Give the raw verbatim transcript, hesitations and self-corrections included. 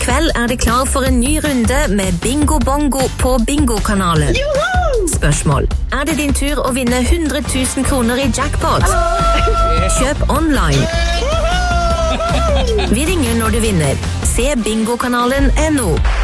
kveld er det klar for en ny runde med Bingo Bongo på Bingo-kanalen. Spørsmål. Er det din tur å vinne hundre tusen kroner i jackpot? Kjøp online. Vi ringer når du vinner. Se Bingo-kanalen N O.